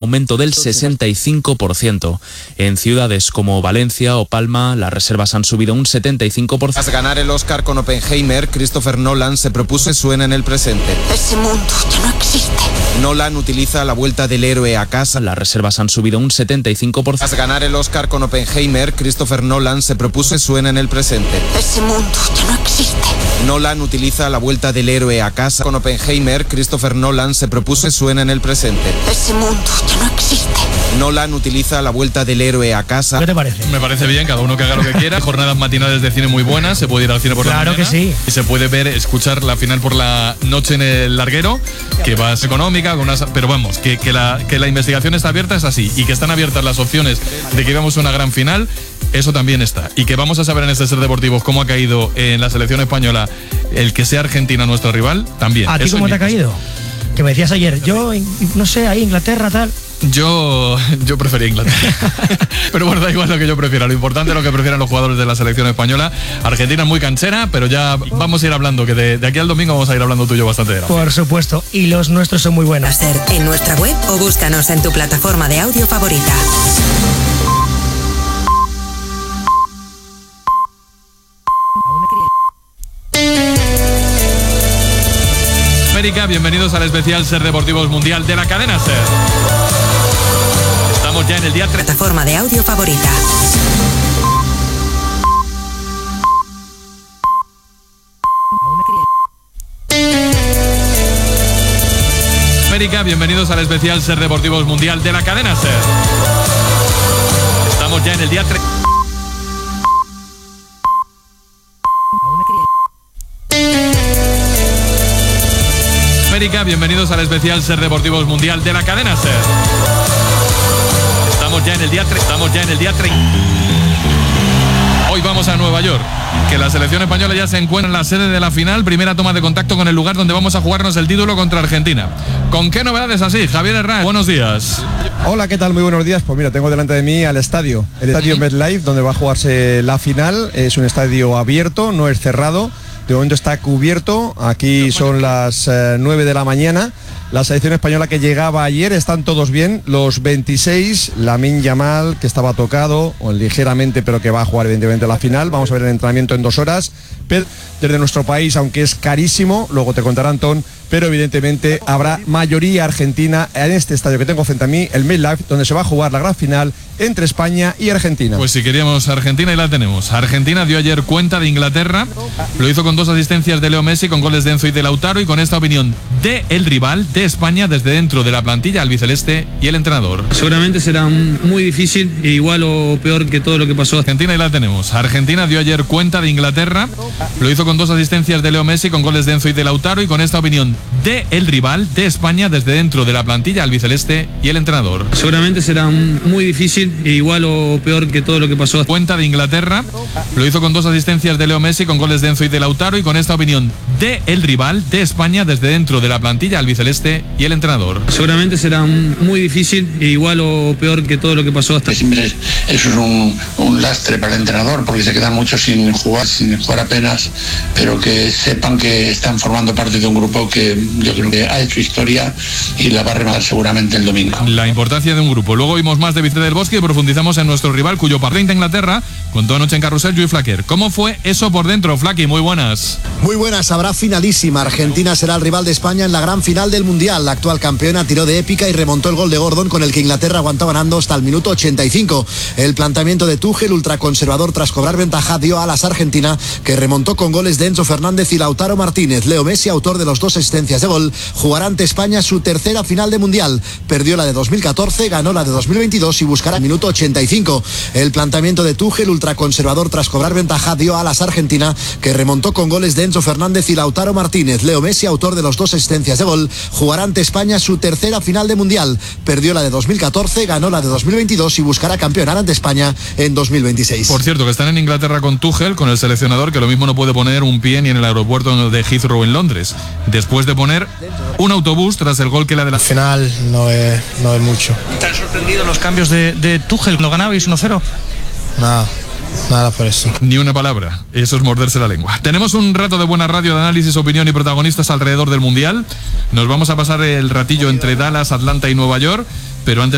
aumento del 65%. En ciudades como Valencia o Palma, las reservas han subido un 75%. Tras ganar el Oscar con Oppenheimer, Christopher Nolan se propuso que suena en el presente. Ese mundo ya no existe. Nolan utiliza la vuelta del héroe a casa. Las reservas han subido un 75%. Tras ganar el Oscar con Oppenheimer, Christopher Nolan se propuso que suena en el presente. Ese mundo ya no existe. Nolan utiliza la vuelta del héroe a casa. Con Oppenheimer, Christopher Nolan se propuso que suena en el presente. Ese mundo ya no existe. Nolan utiliza la vuelta del héroe a casa. ¿Qué te parece? Me parece bien, cada uno que haga lo que quiera. Jornadas matinales de cine muy buenas, se puede ir al cine por la mañana. Claro que sí. Y se puede ver, escuchar la final por la noche en el Larguero, que va a ser económica, pero vamos, que la investigación está abierta es así, y que están abiertas las opciones de que veamos una gran final, eso también está. Y que vamos a saber en este Ser Deportivos cómo ha caído en la selección española el que sea Argentina nuestro rival, también. ¿A ti eso cómo te ha caso. caído? Que me decías ayer, yo, no sé, ahí Inglaterra, tal. Yo prefería Inglaterra. Pero bueno, da igual lo que yo prefiera. Lo importante es lo que prefieran los jugadores de la selección española. Argentina es muy canchera, pero ya vamos a ir hablando, que de aquí al domingo vamos a ir hablando tú y yo bastante de la. Por supuesto, y los nuestros son muy buenos. En nuestra web o búscanos en tu plataforma de audio favorita. América, bienvenidos al especial Ser Deportivos Mundial de la cadena Ser. Estamos ya en el día 3. Plataforma de audio favorita. América, bienvenidos al especial Ser Deportivos Mundial de la cadena Ser. Estamos ya en el día 3. América, bienvenidos al especial Ser Deportivos Mundial de la cadena Ser. Estamos ya en el día 3. Estamos ya en el día 30. Hoy vamos a Nueva York, que la selección española ya se encuentra en la sede de la final, primera toma de contacto con el lugar donde vamos a jugarnos el título contra Argentina. ¿Con qué novedades así? Javier Herrán, buenos días. Hola, ¿qué tal? Muy buenos días. Pues mira, tengo delante de mí el estadio MetLife, donde va a jugarse la final. Es un estadio abierto, no es cerrado. De momento está cubierto. Aquí son las 9 de la mañana. La selección española que llegaba ayer, están todos bien. Los 26, Lamine Yamal, que estaba tocado, o ligeramente, pero que va a jugar evidentemente la final. Vamos a ver el entrenamiento en 2 horas. Desde nuestro país, aunque es carísimo, luego te contará Antón, pero evidentemente habrá mayoría argentina en este estadio que tengo frente a mí, el MetLife, donde se va a jugar la gran final entre España y Argentina. Pues si queríamos Argentina, y la tenemos. Argentina dio ayer cuenta de Inglaterra, lo hizo con 2 asistencias de Leo Messi, con goles de Enzo y de Lautaro, y con esta opinión de el rival de España desde dentro de la plantilla, albiceleste y el entrenador. Seguramente será muy difícil, igual o peor que todo lo que pasó. Argentina, y la tenemos. Argentina dio ayer cuenta de Inglaterra, lo hizo con 2 asistencias de Leo Messi, con goles de Enzo y de Lautaro, y con esta opinión de el rival de España desde dentro de la plantilla, albiceleste y el entrenador. Seguramente será muy difícil, igual o peor que todo lo que pasó. Cuenta de Inglaterra, lo hizo con 2 asistencias de Leo Messi, con goles de Enzo y de Lautaro, y con esta opinión de el rival de España desde dentro de la plantilla, albiceleste y el entrenador. Seguramente será muy difícil, igual o peor que todo lo que pasó hasta. Siempre eso es un lastre para el entrenador, porque se quedan muchos sin jugar apenas, pero que sepan que están formando parte de un grupo que yo creo que ha hecho historia y la va a rematar seguramente el domingo. La importancia de un grupo. Luego oímos más de Vicente del Bosque y profundizamos en nuestro rival, cuyo partido de Inglaterra contó anoche en Carrusel, Lluís Flaquer. ¿Cómo fue eso por dentro, Flaqui? Muy buenas. Muy buenas, habrá finalísima. Argentina será el rival de España en la gran final del Mundial. La actual campeona tiró de épica y remontó el gol de Gordon, con el que Inglaterra aguantó ganando hasta el minuto 85. El planteamiento de Tuchel, ultraconservador tras cobrar ventaja, dio alas a Argentina, que remontó con goles de Enzo Fernández y Lautaro Martínez. Leo Messi, autor de los 2 asistencias de gol, jugará ante España su tercera final de Mundial. Perdió la de 2014, ganó la de 2022 y buscará el minuto 85. El planteamiento de Tuchel, ultraconservador tras cobrar ventaja, dio alas a Argentina, que remontó con goles de Enzo Fernández y Lautaro Martínez. Leo Messi, autor de los 2 asistencias de gol, jugará ante España su tercera final de Mundial. Perdió la de 2014, ganó la de 2022 y buscará campeonar ante España en 2026. Por cierto, que están en Inglaterra con Tuchel, con el seleccionador, que lo mismo no puede poner un pie ni en el aeropuerto de Heathrow en Londres, después de poner un autobús tras el gol que la de la final no es mucho. ¿Te han sorprendido los cambios de Tuchel? ¿No ganabais 1-0? Nada por eso. Ni una palabra, eso es morderse la lengua. Tenemos un rato de buena radio, de análisis, opinión y protagonistas alrededor del Mundial. Nos vamos a pasar el ratillo entre Dallas, Atlanta y Nueva York, pero antes